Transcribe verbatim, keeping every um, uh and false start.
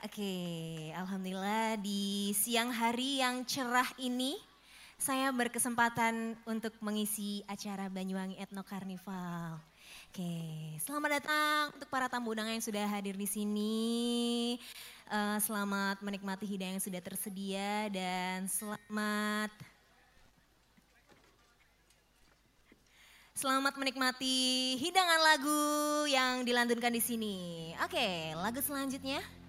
Oke, alhamdulillah di siang hari yang cerah ini saya berkesempatan untuk mengisi acara Banyuwangi Ethno Carnival. Oke, selamat datang untuk para tamu undangan yang sudah hadir di sini. Uh, selamat menikmati hidangan yang sudah tersedia dan selamat Selamat menikmati hidangan lagu yang dilantunkan di sini. Oke, lagu selanjutnya.